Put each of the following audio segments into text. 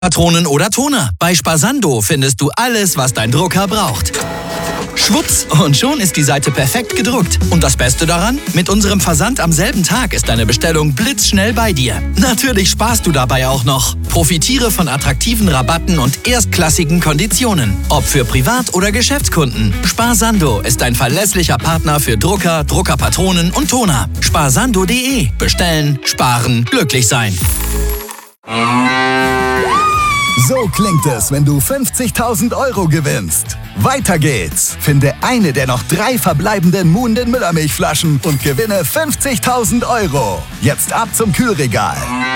Patronen oder Toner. Bei Sparsanto findest du alles, was dein Drucker braucht. Schwupps, und schon ist die Seite perfekt gedruckt. Und das Beste daran? Mit unserem Versand am selben Tag ist deine Bestellung blitzschnell bei dir. Natürlich sparst du dabei auch noch. Profitiere von attraktiven Rabatten und erstklassigen Konditionen. Ob für Privat- oder Geschäftskunden. Sparsanto ist ein verlässlicher Partner für Drucker, Druckerpatronen und Toner. Sparsanto.de. Bestellen, sparen, glücklich sein. So klingt es, wenn du 50.000 € gewinnst. Weiter geht's. Finde eine der noch 3 verbleibenden Muhnden Müllermilchflaschen und gewinne 50.000 €. Jetzt ab zum Kühlregal.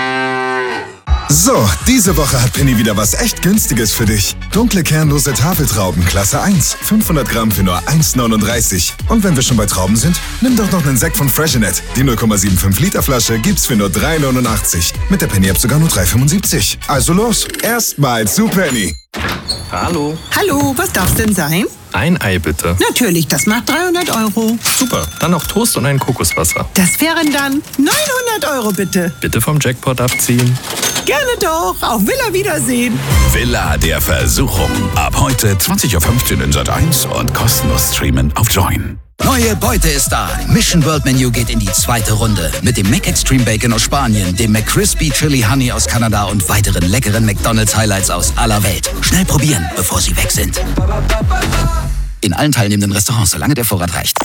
So, diese Woche hat Penny wieder was echt Günstiges für dich. Dunkle kernlose Tafeltrauben, Klasse 1. 500 Gramm für nur 1,39. Und wenn wir schon bei Trauben sind, nimm doch noch einen Sekt von Freshenet. Die 0,75 Liter Flasche gibt's für nur 3,89. Mit der Penny-App sogar nur 3,75. Also los, erstmal zu Penny. Hallo. Hallo, was darf's denn sein? Ein Ei bitte. Natürlich, das macht 300 €. Super, dann noch Toast und ein Kokoswasser. Das wären dann 900 € bitte. Bitte vom Jackpot abziehen. Gerne doch, auf Villa Wiedersehen. Villa der Versuchung. Ab heute 20:15 Uhr in Sat.1 und kostenlos streamen auf Join. Neue Beute ist da. Mission World Menu geht in die 2. Runde. Mit dem Mac Extreme Bacon aus Spanien, dem McCrispy Chili Honey aus Kanada und weiteren leckeren McDonald's Highlights aus aller Welt. Schnell probieren, bevor sie weg sind. In allen teilnehmenden Restaurants, solange der Vorrat reicht.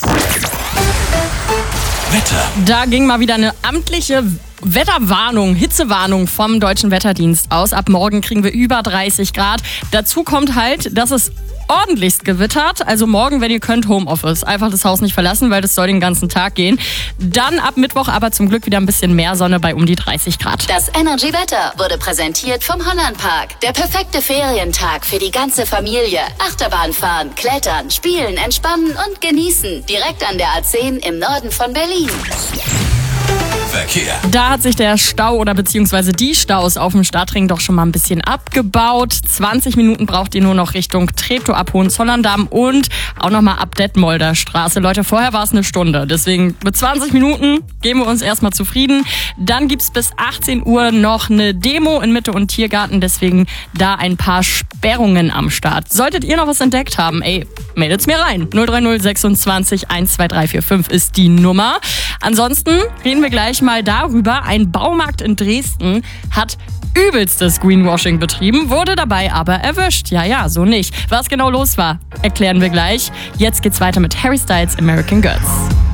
Wetter. Da ging mal wieder eine amtliche Wetterwarnung, Hitzewarnung vom Deutschen Wetterdienst aus. Ab morgen kriegen wir über 30 Grad. Dazu kommt halt, dass es ordentlichst gewittert. Also morgen, wenn ihr könnt, Homeoffice. Einfach das Haus nicht verlassen, weil das soll den ganzen Tag gehen. Dann ab Mittwoch aber zum Glück wieder ein bisschen mehr Sonne bei um die 30 Grad. Das Energy Wetter wurde präsentiert vom Hollandpark. Der perfekte Ferientag für die ganze Familie. Achterbahn fahren, klettern, spielen, entspannen und genießen. Direkt an der A10 im Norden von Berlin. Verkehr. Da hat sich der Stau oder beziehungsweise die Staus auf dem Stadtring doch schon mal ein bisschen abgebaut. 20 Minuten braucht ihr nur noch Richtung Treptow ab Hohenzollern-Damm und auch nochmal ab Detmolder Straße. Leute, vorher war es eine Stunde. Deswegen mit 20 Minuten geben wir uns erstmal zufrieden. Dann gibt's bis 18 Uhr noch eine Demo in Mitte und Tiergarten. Deswegen da ein paar Sperrungen am Start. Solltet ihr noch was entdeckt haben, meldet's mir rein. 030 26 12345 ist die Nummer. Ansonsten reden wir gleich mal darüber. Ein Baumarkt in Dresden hat übelstes Greenwashing betrieben, wurde dabei aber erwischt. Ja, so nicht. Was genau los war, erklären wir gleich. Jetzt geht's weiter mit Harry Styles American Girls.